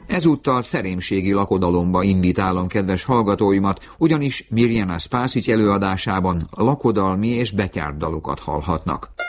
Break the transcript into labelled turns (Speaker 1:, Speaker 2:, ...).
Speaker 1: Ezúttal szerémségi lakodalomba invitálom kedves hallgatóimat, ugyanis Mirjana Spásic előadásában lakodalmi és betyárt dalokat hallhatnak.